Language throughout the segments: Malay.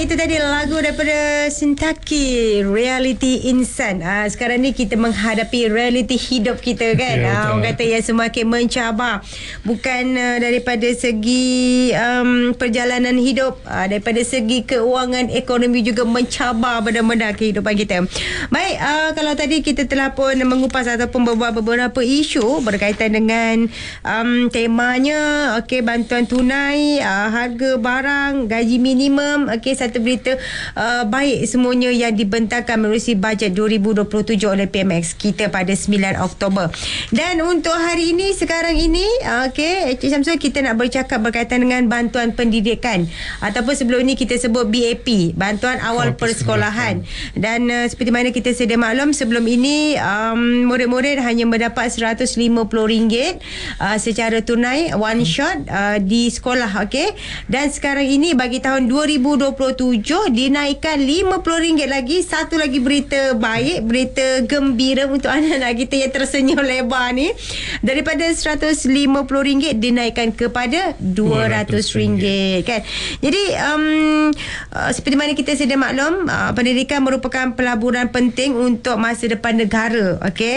itu tadi lagu daripada Sintaki, Reality Insan. Sekarang ni kita menghadapi reality hidup kita kan. Orang kata yang semakin mencabar. Bukan daripada segi perjalanan hidup, daripada segi keuangan, ekonomi juga mencabar benda-benda kehidupan kita. Baik, kalau tadi kita telah pun mengupas ataupun membuat beberapa isu berkaitan dengan temanya, bantuan tunai, harga barang, gaji minimum. Satu berita baik semuanya yang dibentangkan menerusi bajet 2027 oleh PMX kita pada 9 Oktober. Dan untuk hari ini, sekarang ini, Encik Syamsul, kita nak bercakap berkaitan dengan bantuan pendidikan ataupun sebelum ini kita sebut BAP, bantuan awal persekolahan. Dan seperti mana kita sedia maklum, sebelum ini murid-murid hanya mendapat RM150 secara tunai one shot di sekolah. Dan sekarang ini bagi tahun 2027 dinaikkan RM50 lagi. Satu lagi berita baik, berita gembira untuk anak-anak kita yang tersenyum lebar ni. Daripada RM150 dinaikkan kepada RM200 kan. Jadi seperti mana kita sedia maklum, pendidikan merupakan pelaburan penting untuk masa depan negara.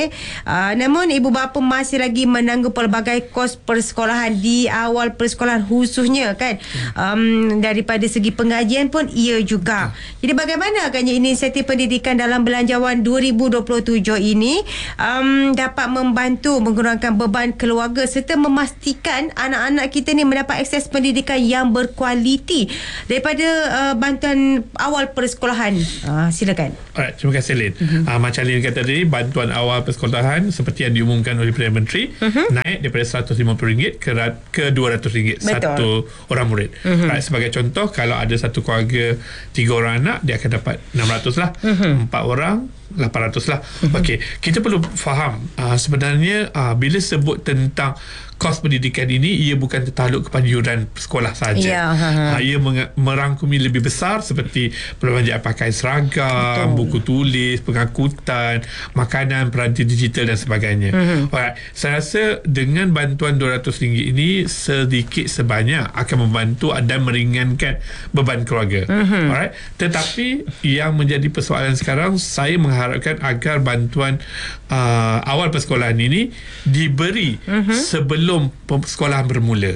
Namun ibu bapa masih lagi menanggung pelbagai kos persekolahan di awal persekolahan khususnya kan. Daripada segi pengajian pun ia juga. Jadi bagaimana agaknya inisiatif pendidikan dalam belanjawan 2027 ini dapat membantu mengurangkan beban keluarga serta memastikan anak-anak kita ni mendapat akses pendidikan yang berkualiti daripada bantuan awal persekolahan. Silakan. Alright, terima kasih Lin. Macam Lin kata tadi, bantuan awal persekolahan seperti yang diumumkan oleh Perdana Menteri naik daripada RM150 ke RM200 satu orang murid. Sebagai contoh, kalau ada satu keluarga 3 orang anak, dia akan dapat 600 lah. 4 orang 800 lah. Kita perlu faham sebenarnya bila sebut tentang kos pendidikan ini, ia bukan tertakluk kepada yuran sekolah sahaja. Ia merangkumi lebih besar seperti perbelanjaan pakaian seragam, buku tulis, pengangkutan, makanan, peranti digital dan sebagainya. Saya rasa dengan bantuan RM200 ini sedikit sebanyak akan membantu dan meringankan beban keluarga. Tetapi yang menjadi persoalan sekarang, saya mengharapkan agar bantuan awal persekolahan ini diberi sebelum persekolahan bermula.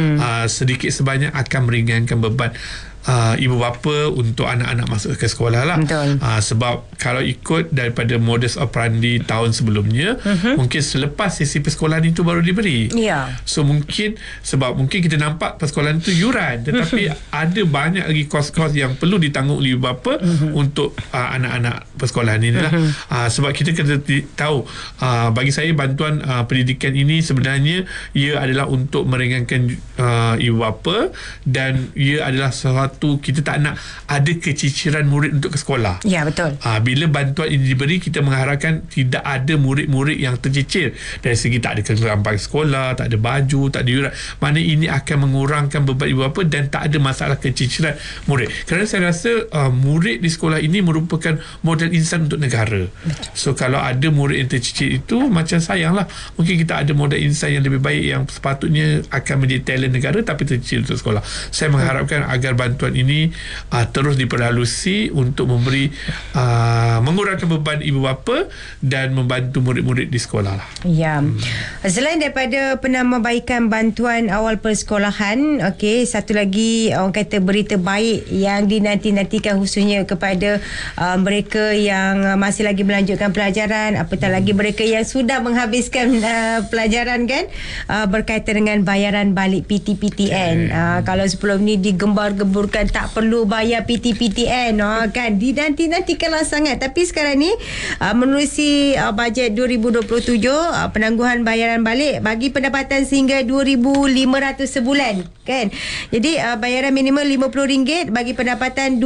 Sedikit sebanyak akan meringankan beban ibu bapa untuk anak-anak masuk ke sekolah lah. Sebab kalau ikut daripada modus operandi tahun sebelumnya, mungkin selepas sesi persekolahan itu baru diberi. So mungkin kita nampak persekolahan itu yuran, tetapi ada banyak lagi kos-kos yang perlu ditanggung oleh ibu bapa untuk anak-anak persekolahan ini lah. Sebab kita kena tahu, bagi saya bantuan pendidikan ini sebenarnya ia adalah untuk meringankan ibu bapa, dan ia adalah kita tak nak ada keciciran murid untuk ke sekolah. Ya, betul. Bila bantuan ini diberi, kita mengharapkan tidak ada murid-murid yang tercicir dari segi tak ada kelengkapan sekolah, tak ada baju, tak ada yuran. Mana ini akan mengurangkan beban ibu bapa dan tak ada masalah keciciran murid. Kerana saya rasa murid di sekolah ini merupakan modal insan untuk negara. So kalau ada murid yang tercicir itu, macam sayanglah. Mungkin kita ada modal insan yang lebih baik yang sepatutnya akan menjadi talent negara tapi tercicir untuk sekolah. Saya mengharapkan agar bantuan ini terus diperhalusi untuk memberi mengurangkan beban ibu bapa dan membantu murid-murid di sekolah lah. Selain daripada penambahbaikan bantuan awal persekolahan, satu lagi orang kata berita baik yang dinanti-nantikan khususnya kepada mereka yang masih lagi melanjutkan pelajaran, apatah lagi mereka yang sudah menghabiskan pelajaran kan, berkaitan dengan bayaran balik PT-PTN. Kalau sebelum ni digembar-gemburkan tak perlu bayar PT-PTN kan, dinanti-nantikanlah sangat. Tapi sekarang ni menerusi bajet 2027, penangguhan bayaran balik bagi pendapatan sehingga RM2,500 sebulan kan. Jadi bayaran minimum RM50 bagi pendapatan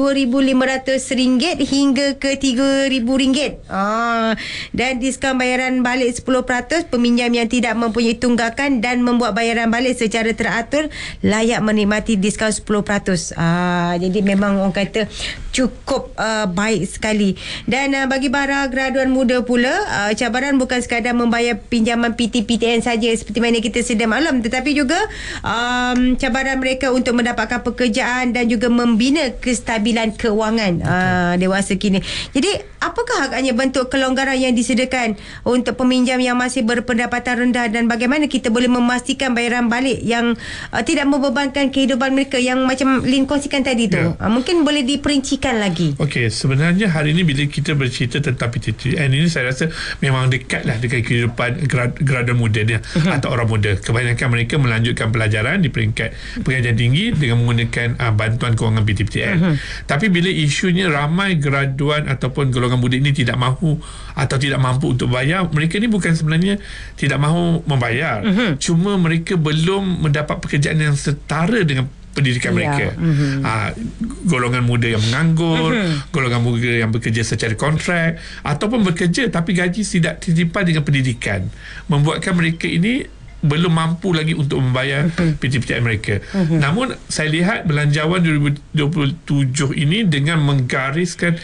RM2,500 hingga ke RM3,000. Dan diskaun bayaran balik 10%. Peminjam yang tidak mempunyai tunggakan dan membuat bayaran balik secara teratur layak menikmati diskaun 10%. Jadi memang orang kata cukup baik sekali. Dan bagi para graduan muda pula, cabaran bukan sekadar membayar pinjaman PTPTN saja seperti mana kita sedia maklum, tetapi juga cabaran mereka untuk mendapatkan pekerjaan dan juga membina kestabilan kewangan dewasa kini. Jadi apakah agaknya bentuk kelonggaran yang disediakan untuk peminjam yang masih berpendapatan rendah, dan bagaimana kita boleh memastikan bayaran balik yang tidak membebankan kehidupan mereka, yang macam Lin kongsikan tadi tu? Mungkin boleh diperincikan lagi. Okey, sebenarnya hari ini bila kita bercerita tentang PTPTN ini, saya rasa memang dekatlah dengan kehidupan graduan muda ni atau orang muda. Kebanyakan mereka melanjutkan pelajaran di peringkat pengajian tinggi dengan menggunakan bantuan kewangan PTPTN. Tapi bila isunya ramai graduan ataupun golongan muda ini tidak mahu atau tidak mampu untuk bayar, mereka ni bukan sebenarnya tidak mahu membayar, cuma mereka belum mendapat pekerjaan yang setara dengan pendidikan mereka. Golongan muda yang menganggur, golongan muda yang bekerja secara kontrak ataupun bekerja tapi gaji tidak tertimpa dengan pendidikan, membuatkan mereka ini belum mampu lagi untuk membayar PTPTN mereka. Namun saya lihat belanjawan 2027 ini dengan menggariskan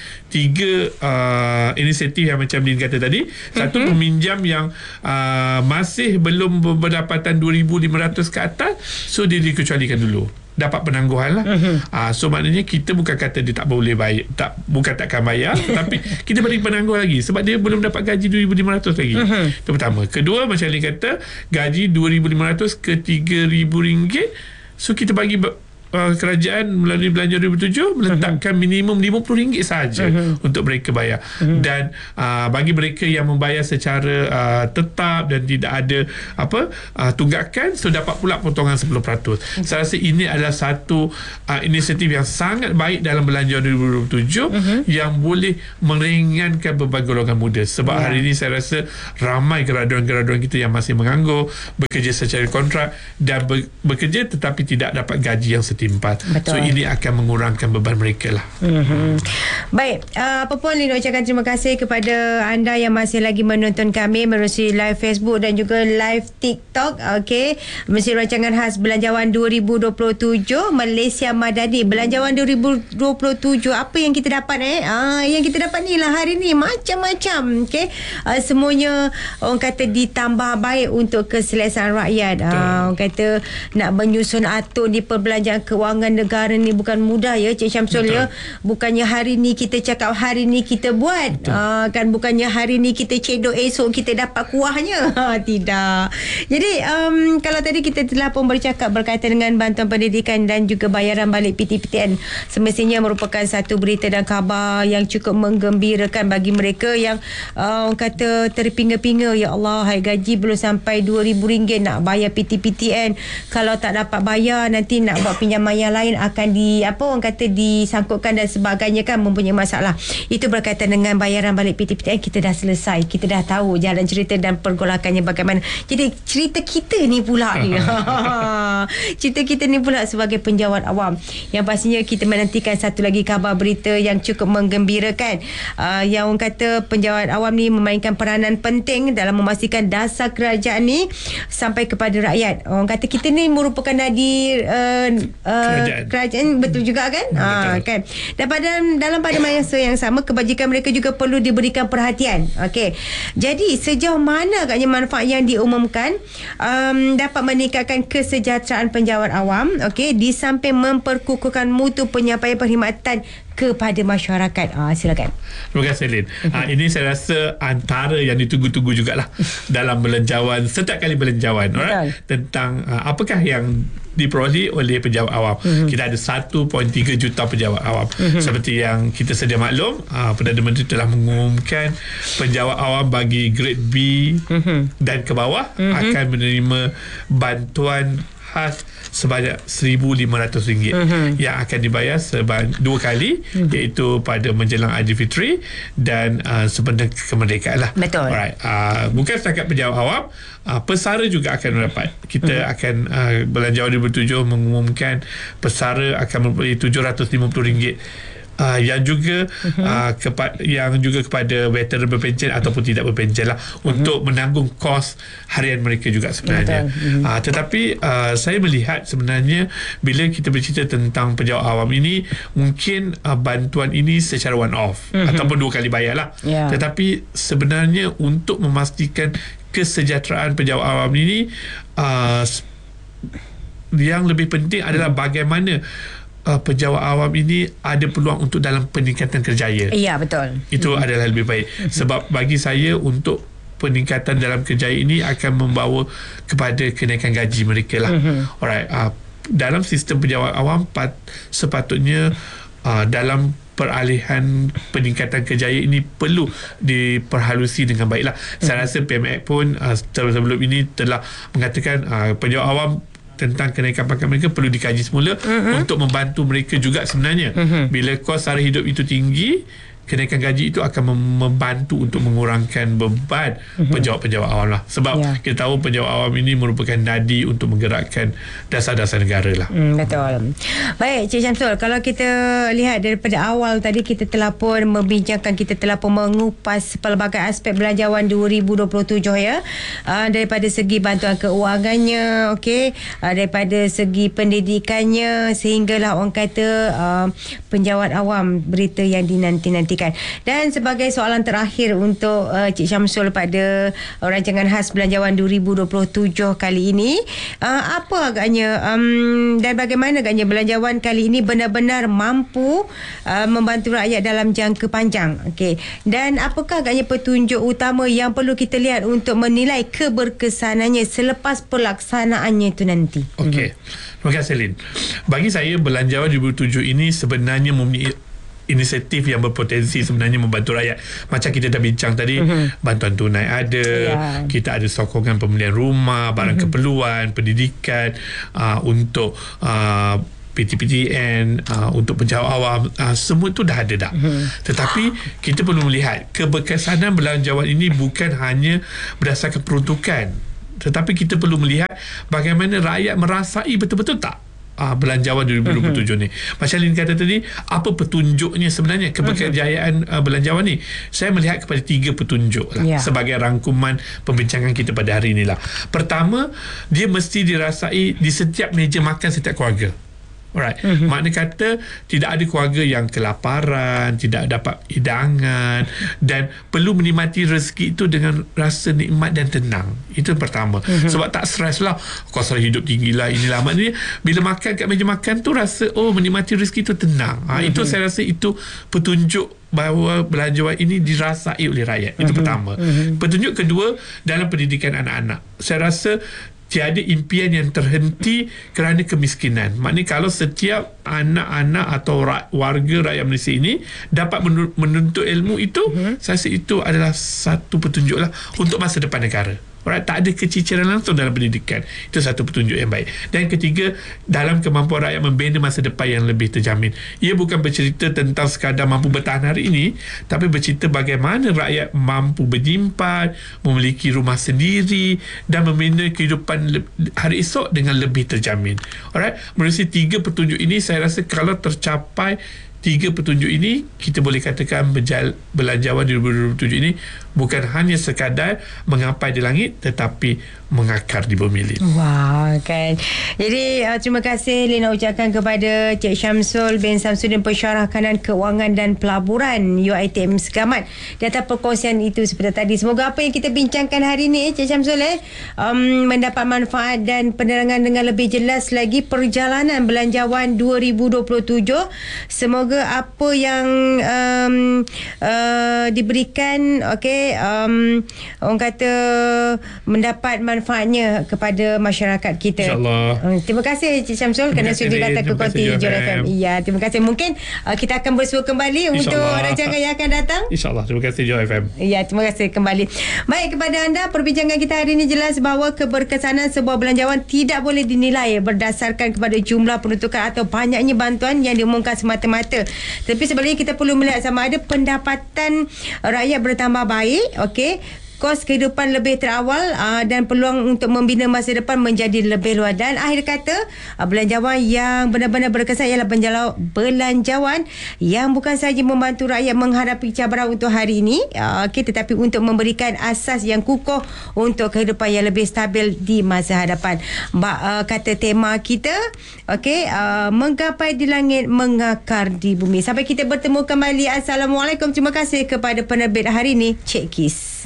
3 inisiatif yang macam Din kata tadi. Satu, peminjam yang masih belum berpendapatan 2,500 ke atas, so dia dikecualikan dulu, dapat penangguhan lah. So maknanya kita bukan kata dia tak boleh bayar, bukan takkan bayar, tapi kita beri penangguhan lagi sebab dia belum dapat gaji 2,500 lagi. Itu pertama. Kedua, macam Lin kata, gaji 2,500 ke 3,000 ringgit, so kita bagi kerajaan melalui belanja 2007 meletakkan minimum RM50 sahaja untuk mereka bayar. Dan bagi mereka yang membayar secara tetap dan tidak ada tunggakan, so dapat pula potongan 10%. Saya rasa ini adalah satu inisiatif yang sangat baik dalam belanja 2027 yang boleh meringankan beban golongan muda. Sebab hari ini saya rasa ramai graduan-graduan kita yang masih menganggur, bekerja secara kontrak dan bekerja tetapi tidak dapat gaji yang setimpal. So ini akan mengurangkan beban mereka lah. Baik, apa pun Lin ucapkan terima kasih kepada anda yang masih lagi menonton kami melalui live Facebook dan juga live TikTok. Okey, mesti rancangan khas Belanjawan 2027 Malaysia Madani. Belanjawan 2027, apa yang kita dapat yang kita dapat ni lah hari ni macam-macam. Okey, semuanya orang kata ditambah baik untuk keselesaan rakyat. Orang kata nak menyusun atur di perbelanjaan kewangan negara ni bukan mudah ya Cik Syamsul ya. Bukannya hari ni kita cakap hari ni kita buat, kan bukannya hari ni kita cedok esok kita dapat kuahnya. Tidak. Jadi kalau tadi kita telah pun bercakap berkaitan dengan bantuan pendidikan dan juga bayaran balik PTPTN, semestinya merupakan satu berita dan khabar yang cukup menggembirakan bagi mereka yang orang kata terpinga-pinga, ya Allah, hai gaji belum sampai RM2,000 nak bayar PTPTN, kalau tak dapat bayar nanti nak buat pinjaman yang lain akan orang kata disangkutkan dan sebagainya, kan mempunyai masalah. Itu berkaitan dengan bayaran balik PTPTN kita dah selesai, kita dah tahu jalan cerita dan pergolakannya bagaimana. Jadi cerita kita ni pula ni cerita kita ni pula sebagai penjawat awam, yang pastinya kita menantikan satu lagi khabar berita yang cukup menggembirakan, yang orang kata penjawat awam ni memainkan peranan penting dalam memastikan dasar kerajaan ni sampai kepada rakyat. Orang kata kita ni merupakan nadir kerajaan, betul juga kan? Kan. Dan dalam pada masa yang sama, kebajikan mereka juga perlu diberikan perhatian. Okey. Jadi sejauh mana agaknya manfaat yang diumumkan dapat meningkatkan kesejahteraan penjawat awam, okey, di samping memperkukuhkan mutu penyampaian perkhidmatan kepada masyarakat. Silakan. Terima kasih Lin. Ini saya rasa antara yang ditunggu-tunggu jugalah dalam belanjawan, setiap kali belanjawan, tentang apakah yang diperoleh oleh penjawat awam. Kita ada 1.3 juta penjawat awam. Seperti yang kita sedia maklum, Perdana Menteri telah mengumumkan penjawat awam bagi grade B dan ke bawah akan menerima bantuan khas sebanyak RM1,500 yang akan dibayar dua kali, iaitu pada menjelang Aidilfitri dan sempena kemerdekaan lah. Betul. Alright. Bukan setakat penjawat awam, pesara juga akan mendapat. Kita akan Belanjawan 2007 mengumumkan pesara akan memperoleh RM750 yang juga yang juga kepada veteran berpencen ataupun tidak berpencen lah, untuk menanggung kos harian mereka juga sebenarnya. Tetapi saya melihat sebenarnya bila kita bercerita tentang penjawat awam ini, mungkin bantuan ini secara one off ataupun 2 kali bayar lah. Tetapi sebenarnya untuk memastikan kesejahteraan penjawat awam ini, yang lebih penting adalah bagaimana penjawat awam ini ada peluang untuk dalam peningkatan kerjaya. Ya, betul. Itu adalah lebih baik. Sebab bagi saya, untuk peningkatan dalam kerjaya ini akan membawa kepada kenaikan gaji mereka lah. Alright. Dalam sistem penjawat awam sepatutnya dalam peralihan peningkatan kerjaya ini perlu diperhalusi dengan baiklah. Saya rasa PMX pun sebelum ini telah mengatakan penjawat awam tentang kenaikan pangkat mereka perlu dikaji semula untuk membantu mereka juga sebenarnya. Bila kos sara hidup itu tinggi, kenaikan gaji itu akan membantu untuk mengurangkan beban penjawat-penjawat awam lah. Sebab kita tahu penjawat awam ini merupakan nadi untuk menggerakkan dasar-dasar negara lah. Betul. Baik, Cik Syamsul, kalau kita lihat daripada awal tadi, kita telah pun membincangkan, kita telah pun mengupas pelbagai aspek belanjawan 2027 ya. Daripada segi bantuan keuangannya, daripada segi pendidikannya, sehinggalah orang kata penjawat awam, berita yang dinanti-nanti. Dan sebagai soalan terakhir untuk Cik Syamsul pada rancangan khas belanjawan 2027 kali ini, apa agaknya dan bagaimana agaknya belanjawan kali ini benar-benar mampu membantu rakyat dalam jangka panjang, dan apakah agaknya petunjuk utama yang perlu kita lihat untuk menilai keberkesanannya selepas pelaksanaannya itu nanti? Terima kasih, Lin. Bagi saya, belanjawan 2027 ini sebenarnya mempunyai inisiatif yang berpotensi sebenarnya membantu rakyat. Macam kita dah bincang tadi, bantuan tunai ada, kita ada sokongan pembelian rumah, barang keperluan, pendidikan, untuk PTPTN, untuk penjawat awam, semua itu dah ada dah. Tetapi kita perlu melihat keberkesanan belanjawan ini bukan hanya berdasarkan peruntukan, tetapi kita perlu melihat bagaimana rakyat merasai betul-betul tak belanjawan 2027 ni. Macam Lin kata tadi, apa petunjuknya sebenarnya keberjayaan belanjawan ni? Saya melihat kepada 3 petunjuk lah, sebagai rangkuman pembincangan kita pada hari inilah. Pertama, dia mesti dirasai di setiap meja makan setiap keluarga. Alright. Makna kata tidak ada keluarga yang kelaparan, tidak dapat hidangan, dan perlu menikmati rezeki itu dengan rasa nikmat dan tenang. Itu yang pertama. Sebab tak stres lah, kos sara hidup tinggi lah, inilah. Maknanya bila makan kat meja makan tu rasa menikmati rezeki itu tenang. Itu saya rasa itu petunjuk bahawa belanjawan ini dirasai oleh rakyat. Itu pertama. Petunjuk kedua, dalam pendidikan anak-anak, saya rasa tiada impian yang terhenti kerana kemiskinan. Maknanya kalau setiap anak-anak atau warga rakyat Malaysia ini dapat menuntut ilmu itu, saya rasa itu adalah satu petunjuk lah untuk masa depan negara. Tak ada keciciran langsung dalam pendidikan. Itu satu petunjuk yang baik. Dan ketiga, dalam kemampuan rakyat membina masa depan yang lebih terjamin. Ia bukan bercerita tentang sekadar mampu bertahan hari ini, tapi bercerita bagaimana rakyat mampu berjimpan, memiliki rumah sendiri dan membina kehidupan hari esok dengan lebih terjamin. Alright, melalui 3 petunjuk ini, saya rasa kalau tercapai 3 petunjuk ini, kita boleh katakan belanjawan 2027 ini bukan hanya sekadar menggapai di langit, tetapi mengakar di bumi, Lin. Wah, kan. Jadi terima kasih Lin ucapkan kepada Cik Syamsul bin Samsudin, Pensyarah Kanan Kewangan dan Pelaburan UiTM Segamat, di atas perkongsian itu seperti tadi. Semoga apa yang kita bincangkan hari ini, Cik Syamsul, mendapat manfaat dan penerangan dengan lebih jelas lagi perjalanan belanjawan 2027. Semoga apa yang diberikan, orang kata mendapat manfaatnya kepada masyarakat kita. InsyaAllah. Terima kasih Cik Syamsul kerana sudi datang ke Konti Jol FM. Ya, terima kasih. Mungkin kita akan bersua kembali untuk rancangan yang akan datang. InsyaAllah. Terima kasih Jol FM. Ya, terima kasih kembali. Baik, kepada anda, perbincangan kita hari ini jelas bahawa keberkesanan sebuah belanjawan tidak boleh dinilai berdasarkan kepada jumlah peruntukan atau banyaknya bantuan yang diumumkan semata-mata. Tapi sebenarnya kita perlu melihat sama ada pendapatan rakyat bertambah baik, kos kehidupan lebih terawal dan peluang untuk membina masa depan menjadi lebih luas. Dan akhir kata, belanjawan yang benar-benar berkesan ialah belanjawan yang bukan sahaja membantu rakyat menghadapi cabaran untuk hari ini, tetapi untuk memberikan asas yang kukuh untuk kehidupan yang lebih stabil di masa hadapan. Kata tema kita, menggapai di langit, mengakar di bumi. Sampai kita bertemu kembali. Assalamualaikum. Terima kasih kepada penerbit hari ini, Cik Kis.